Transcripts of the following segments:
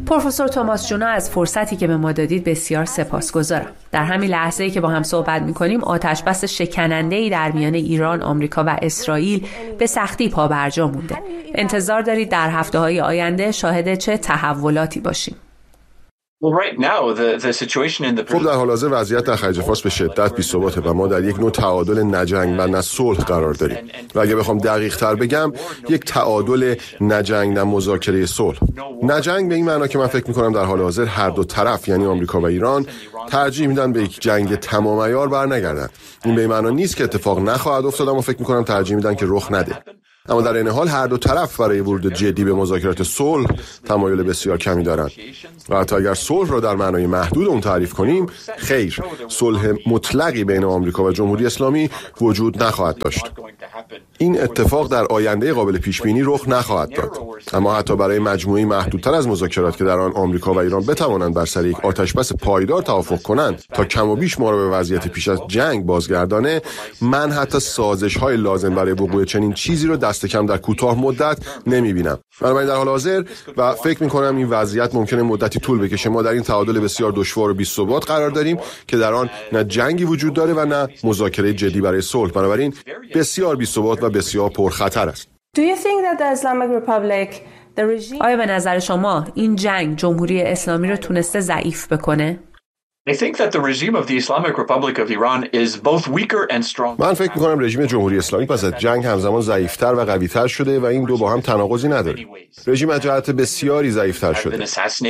پروفسور توماس جونا، از فرصتی که به ما دادید بسیار سپاسگزارم. در همین لحظه‌ای که با هم صحبت می‌کنیم آتش‌بس شکننده‌ای در میان ایران، آمریکا و اسرائیل به سختی پابرجا مونده. انتظار دارید در هفته‌های آینده شاهد چه تحولاتی باشیم؟ خب در حال حاضر وضعیت در خلیج فارس به شدت بی‌ثباته و ما در یک نوع تعادل نه جنگ و نه صلح قرار داریم و اگه بخوام دقیق تر بگم یک تعادل نه جنگ نه مذاکره صلح. نه جنگ به این معنا که من فکر می‌کنم در حال حاضر هر دو طرف یعنی آمریکا و ایران ترجیح میدن به یک جنگ تمام عیار برنگردن. این به این معنا نیست که اتفاق نخواهد افتاد، اما فکر می‌کنم ترجیح میدن که رخ نده. اما در این حال هر دو طرف برای ورود جدی به مذاکرات صلح تمایل بسیار کمی دارند و حتی اگر صلح را در معنای محدود اون تعریف کنیم، خیر، صلح مطلقی بین آمریکا و جمهوری اسلامی وجود نخواهد داشت. این اتفاق در آینده قابل پیش بینی رخ نخواهد داد. اما حتی برای مجموعه محدودتر از مذاکرات که در آن آمریکا و ایران بتوانند بر سر یک آتشبس پایدار توافق کنند تا کم و بیش ما را به وضعیت پیش از جنگ بازگردانه، من حتی سازش‌های لازم برای وقوع چنین چیزی را دست کم در کوتاه مدت نمی‌بینم. بنابراین در حال حاضر و فکر می‌کنم این وضعیت ممکنه مدتی طول بکشه، ما در این تعادل بسیار دشوار و بی‌ثبات قرار داریم که در آن نه جنگی وجود داره و نه مذاکره جدی برای صلح. بنابراین بسیار بی‌ثبات و بسیار پرخطر است. آیا به نظر شما این جنگ جمهوری اسلامی رو تونسته ضعیف بکنه؟ من فکر می‌کنم رژیم جمهوری اسلامی پس از جنگ همزمان ضعیف‌تر و قوی‌تر شده و این دو با هم تناقضی نداره. رژیم از جهت بسیاری ضعیف‌تر شده.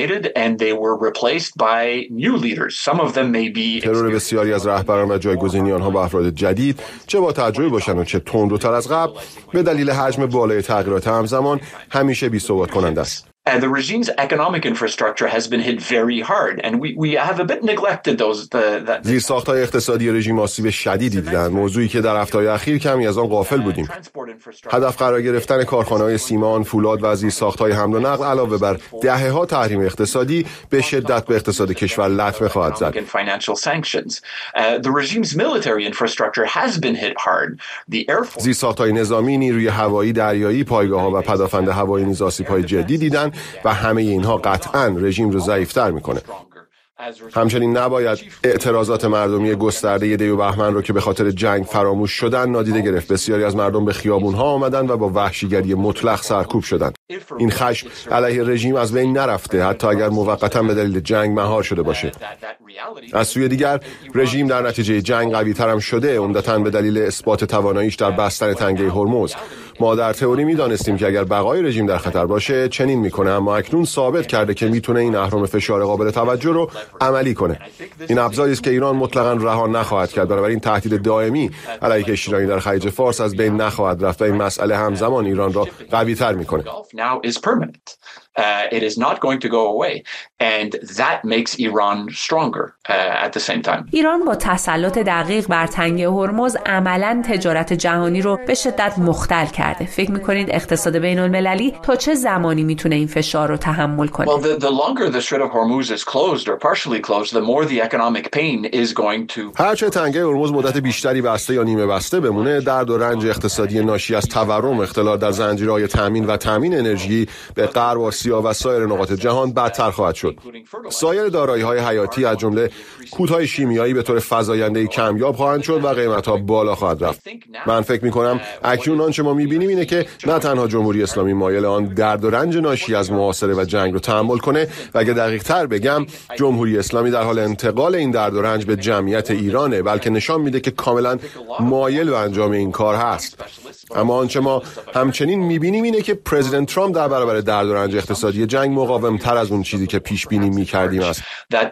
ترور بسیاری از رهبران و جایگزینی آنها با افراد جدید، چه با تجربه باشند و چه تندروتر از قبل، به دلیل حجم بالای تغییرات همزمان همیشه بی‌ثبات کننده است. The regime's economic infrastructure has been hit very hard and we have a bit neglected those. زیرساخت‌های اقتصادی رژیم آسیب شدیدی دیدند، موضوعی که در هفته‌های اخیر کمی از آن غافل بودیم. هدف قرار گرفتن کارخانه‌های سیمان، فولاد و زیرساخت‌های حمل و نقل علاوه بر دهه‌ها تحریم اقتصادی به شدت به اقتصاد کشور لطمه خواهد زد. The regime's military infrastructure has been hit hard. زیرساخت‌های نظامی، نیروی هوایی، دریایی، پایگاه‌ها و پدافند هوایی نیز آسیب‌های جدی دیدند و همه اینها قطعاً رژیم رو ضعیف‌تر می‌کنه. همچنین نباید اعتراضات مردمی گسترده دی و بهمن رو که به خاطر جنگ فراموش شدن نادیده گرفت. بسیاری از مردم به خیابون‌ها آمدن و با وحشیگری مطلق سرکوب شدند. این خشم علیه رژیم از بین نرفته، حتی اگر موقتاً به دلیل جنگ مهار شده باشه. از سوی دیگر رژیم در نتیجه جنگ قوی‌تر هم شده، عمدتاً به دلیل اثبات تواناییش در بستن تنگه هرمز. ما در تئوری می‌دانستیم که اگر بقای رژیم در خطر باشه چنین می‌کنه، اما اکنون ثابت کرده که می‌تونه این اهرم فشار قابل توجه رو عملی کنه. این ابزاری است که ایران مطلقاً رها نخواهد کرد. بنابراین تهدید دائمی علیه کشتیرانی در خلیج فارس از بین نخواهد رفت و این مسئله همزمان ایران را قوی‌تر می‌کنه. It is not going to go away and that makes Iran stronger at the same time. ایران با تسلط دقیق بر تنگه هرمز عملاً تجارت جهانی رو به شدت مختل کرده. فکر می‌کنید اقتصاد بین‌المللی تا چه زمانی میتونه این فشار رو تحمل کنه؟ Well, the longer the Strait of Hormuz is closed or partially closed, the more the economic pain is going to. هرچه تنگه هرمز مدت بیشتری بسته یا نیمه بسته بمونه، درد و رنج اقتصادی ناشی از تورم، اختلال در زنجیرهای تامین انرژی به غرب آسیا و سایر نقاط جهان بدتر خواهد شد. سایر دارایی‌های حیاتی از جمله کودهای شیمیایی به طور فزاینده‌ای کمیاب خواهند شد و قیمت‌ها بالا خواهد رفت. من فکر می‌کنم اکنون آنچه ما می‌بینیم اینه که نه تنها جمهوری اسلامی مایل آن درد و رنج ناشی از محاصره و جنگ رو تحمل کنه، و اگه دقیق‌تر بگم جمهوری اسلامی در حال انتقال این درد و رنج به جمعیت ایرانه، بلکه نشان میده که کاملاً مایل به انجام این کار هست. اما آنچه ما همچنین می‌بینیم اینه که پرزیدنت ترامپ در برابر درد و رنج اقتصادی جنگ مقاوم‌تر از اون چیزی که پیش بینی می‌کردیم است.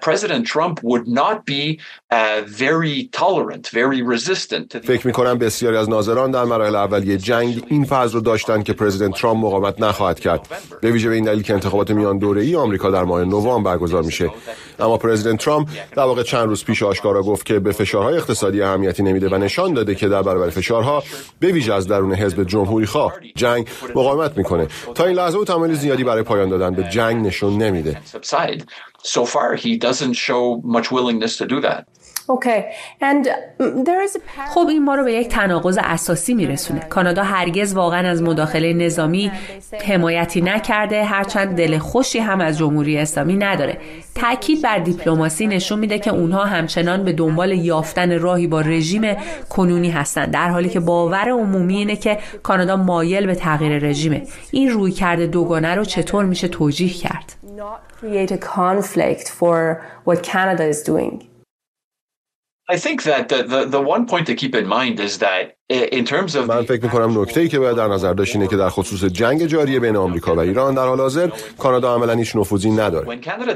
فکر می‌کنم بسیاری از ناظران در مراحل اولیه جنگ این فرض رو داشتند که پرزیدنت ترامپ مقاومت نخواهد کرد، به ویژه به این دلیل که انتخابات میان دوره‌ای آمریکا در ماه نوامبر برگزار میشه. اما پرزیدنت ترامپ در واقع چند روز پیش آشکارا گفت که به فشارهای اقتصادی اهمیتی نمیده و نشان داده که در برابر فشارها به ویژه از درون حزب جمهوری‌خواه جنگ مقاومت می‌کنه. تا این لحظه او تمایل زیادی برای پایان دادن به جنگ نشون نمیده. So far he doesn't show much willingness to do that. خب این ما رو به یک تناقض اساسی میرسونه. کانادا هرگز واقعا از مداخله نظامی حمایتی نکرده، هرچند دل خوشی هم از جمهوری اسلامی نداره. تاکید بر دیپلماسی نشون میده که اونها همچنان به دنبال یافتن راهی با رژیم کنونی هستند، در حالی که باور عمومی اینه که کانادا مایل به تغییر رژیمه. این رویکرد دوگانه رو چطور میشه توجیه کرد؟ I think that the one point to keep in mind is that in terms of من فکر می‌کنم نکته‌ای که باید در نظر داشت اینه که در خصوص جنگ جاری بین آمریکا و ایران در حال حاضر کانادا عملاً هیچ نفوذی نداره.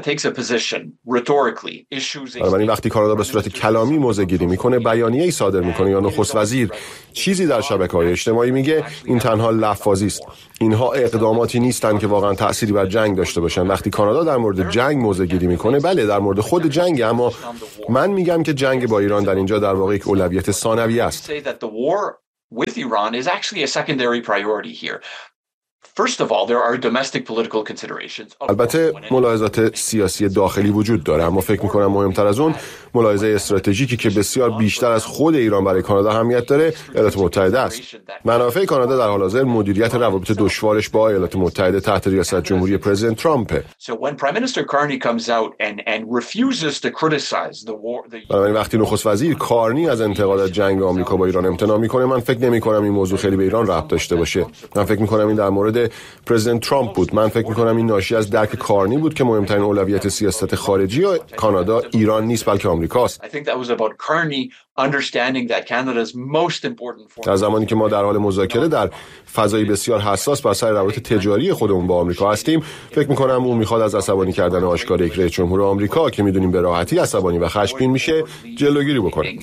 بنابراین وقتی کانادا به صورت کلامی موضع‌گیری می‌کنه، بیانیه‌ای صادر می‌کنه یا نخست وزیر چیزی در شبکه‌های اجتماعی میگه، این تنها لفاظی است. اینها اقداماتی نیستند که واقعاً تأثیری بر جنگ داشته باشن. وقتی کانادا در مورد جنگ موضع‌گیری می‌کنه، بله در مورد خود جنگ، اما من میگم که جنگ با ایران در اینجا در واقع یک اولویت ثانویه است. with Iran is actually a secondary priority here. First of all, there are domestic political considerations. البته ملاحظات سیاسی داخلی وجود داره، اما فکر می‌کنم مهمتر از اون ملاحظه استراتژیکی که بسیار بیشتر از خود ایران برای کانادا اهمیت داره، ایالات متحده است. منافع کانادا در حال حاضر مدیریت روابط دشوارش با ایالات متحده تحت ریاست جمهوری پرزیدنت ترامپ. بنابراین وقتی نخست وزیر کارنی از انتقاد جنگ آمریکا با ایران امتناع می‌کنه، من فکر نمی‌کنم این موضوع خیلی به ایران ربط داشته باشه. من فکر می‌کنم این در مورد پرزیدنت ترامپ بود. من فکر می‌کنم این ناشی از درک کارنی بود که مهمترین اولویت سیاست خارجی کانادا ایران نیست بلکه آمریکاست. در زمانی که ما در حال مذاکره در فضایی بسیار حساس بر سر روابط تجاری خودمون با آمریکا هستیم، فکر می‌کنم اون می‌خواد از عصبانی کردن آشکار یک رئیس جمهور آمریکا که می‌دونیم به راحتی عصبانی و خشمگین میشه جلوگیری بکنه.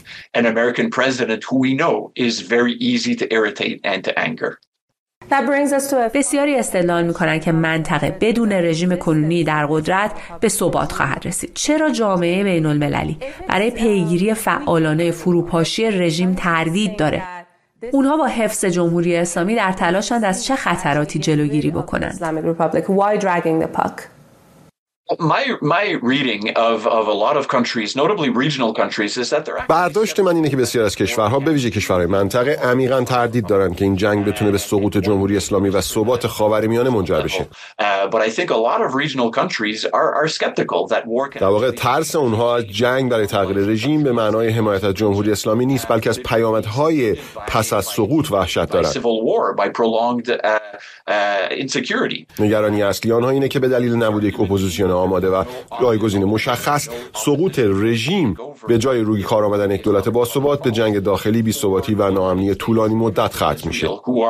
بسیاری استدلال می‌کنند که منطقه بدون رژیم کنونی در قدرت به ثبات خواهد رسید. چرا جامعه بین‌المللی برای پیگیری فعالانه فروپاشی رژیم تردید داره؟ اونها با حفظ جمهوری اسلامی در تلاشند از چه خطراتی جلوگیری بکنند؟ My reading of a lot of countries, notably regional countries, is that they're برداشت من اینه که بسیار از کشورها به ویژه کشورهای منطقه عمیقاً تردید دارن که این جنگ بتونه به سقوط جمهوری اسلامی و ثبات خاورمیانه منجر بشه. But I think a lot of regional countries are skeptical that war can. در واقع ترس اونها از جنگ برای تغییر رژیم به معنای حمایت از جمهوری اسلامی نیست، بلکه از پیامدهای پس از سقوط وحشت دارن. نگرانی اصلی آنها اینه که به دلیل نبود یک اپوزیسیون آماده و جایگزین مشخص، سقوط رژیم به جای روی کار آمدن یک دولت باثبات به جنگ داخلی، بی‌ثباتی و ناامنی طولانی مدت ختم میشه.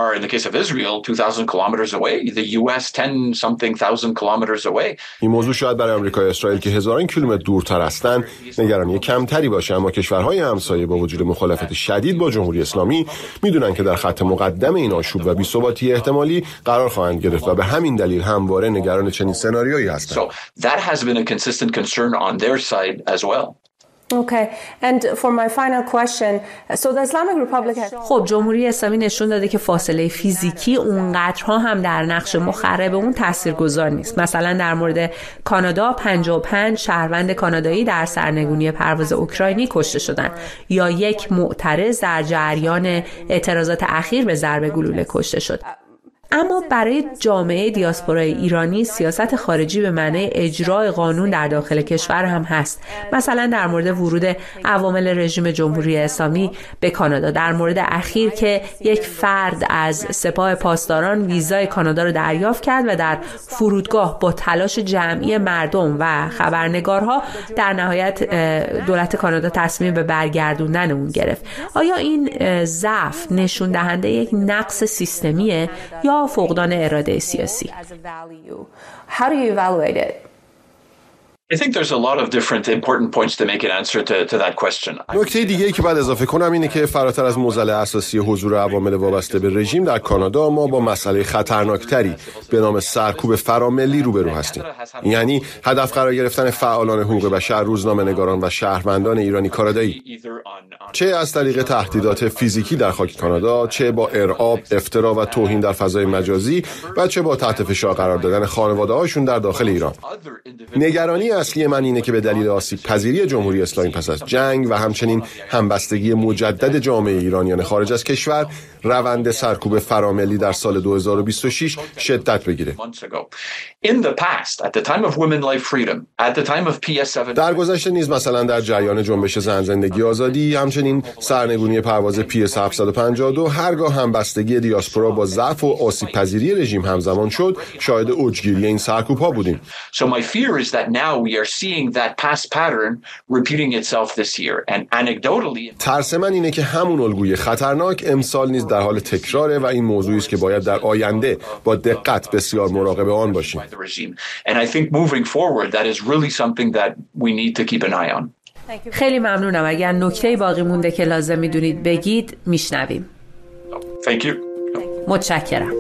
این موضوع شاید برای آمریکا و اسرائیل که هزاران کیلومتر دورتر هستند نگرانی کمتری باشه، اما کشورهای همسایه با وجود مخالفت شدید با جمهوری اسلامی میدونن که در خط مقدم این آشوب و بی‌ثباتی احتمالی قرار خواهند گرفت و به همین دلیل همواره نگران چنین سناریویی هستند. That has been a consistent concern on their side as well. Okay. And for my final question, so the Islamic Republic has... خب جمهوری اسلامی نشون داده که فاصله فیزیکی اونقدرها هم در نقش مخرب اون تاثیرگذار نیست. مثلا در مورد کانادا 55 شهروند کانادایی در سرنگونی پرواز اوکراینی کشته شدند یا یک معترض در جریان اعتراضات اخیر به ضرب گلوله کشته شد. اما برای جامعه دیاسپورای ایرانی سیاست خارجی به معنای اجرای قانون در داخل کشور هم هست. مثلا در مورد ورود عوامل رژیم جمهوری اسلامی به کانادا، در مورد اخیر که یک فرد از سپاه پاسداران ویزای کانادا رو دریافت کرد و در فرودگاه با تلاش جمعی مردم و خبرنگارها در نهایت دولت کانادا تصمیم به برگردوندن اون گرفت. آیا این ضعف نشون دهنده یک نقص سیستمیه یا فقدان اراده سیاسی؟ How do you evaluate it? I think there's a lot of different important points to make an answer to that question. نکته دیگه‌ای که بعد اضافه کنم اینه که فراتر از معضل اساسی حضور عوامل وابسته به رژیم در کانادا، ما با مسئله خطرناکتری به نام سرکوب فراملی روبرو هستیم. یعنی هدف قرار گرفتن فعالان حقوق بشر، روزنامه‌نگاران و شهروندان ایرانی کانادایی، چه از طریق تهدیدات فیزیکی در خاک کانادا، چه با ارعاب، افترا و توهین در فضای مجازی و چه با تحت فشار قرار دادن خانواده‌هاشون در داخل ایران. نگرانی اصلی من اینه که به دلیل آسیب پذیری جمهوری اسلامی پس از جنگ و همچنین همبستگی مجدد جامعه ایرانیان خارج از کشور، روند سرکوب فراملی در سال 2026 شدت بگیره. در گذشته نیز مثلا در جریان جنبش زن زندگی آزادی، همچنین سرنگونی پرواز PS 752 هرگاه همبستگی دیاسپورا با ضعف و آسیب پذیری رژیم همزمان شد، شاهد اوجگیری این سرکوب‌ها بودیم. So my fear is that now we are seeing that past pattern repeating itself this year and anecdotally. ترس من اینه که همون الگوی خطرناک امسال نیز در حال تکراره و این موضوعی است که باید در آینده با دقت بسیار مراقب آن باشیم. And I think moving forward that is really something that we need to keep an eye on. خیلی ممنونم. اگر نکته‌ای باقی مونده که لازم می‌دونید بگید میشنویم. Thank you. متشکرم.